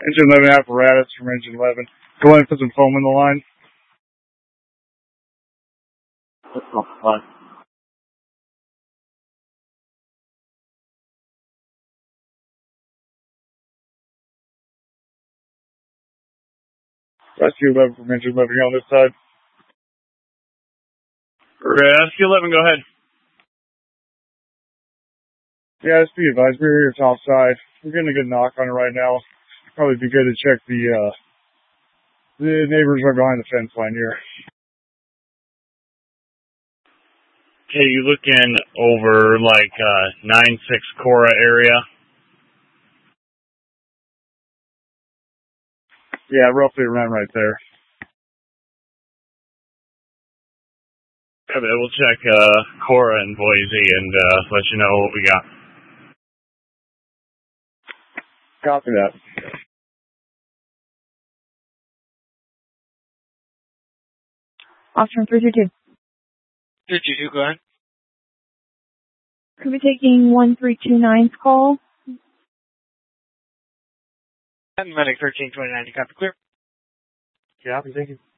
Engine 11 apparatus from engine 11. Go ahead and put some foam in the line. That's not fine. Rescue 11 from engine 11 here on this side. Rescue 11, go ahead. Yeah, just be advised, we're here top side. We're getting a good knock on it right now. Probably be good to check the neighbors right behind the fence line here. Okay, you looking over like 9-6 Cora area? Yeah, roughly around right there. Yeah, but we'll check Cora and Boise and let you know what we got. Copy that. Officer 322. 322, go ahead. Could be taking 1329's call. Medic 1329, you copy clear? Yeah, thank you.